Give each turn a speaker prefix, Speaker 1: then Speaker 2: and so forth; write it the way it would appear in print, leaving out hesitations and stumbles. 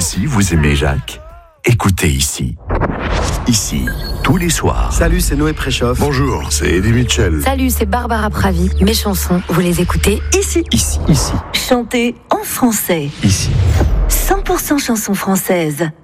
Speaker 1: aussi, vous aimez Jacques? Écoutez ici. Ici, tous les soirs.
Speaker 2: Salut, c'est Noé Préchoff.
Speaker 3: Bonjour, c'est Eddie Mitchell.
Speaker 4: Salut, c'est Barbara Pravi. Mes chansons, vous les écoutez ici.
Speaker 1: Ici.
Speaker 4: Chantées en français.
Speaker 1: Ici.
Speaker 4: 100% chansons françaises.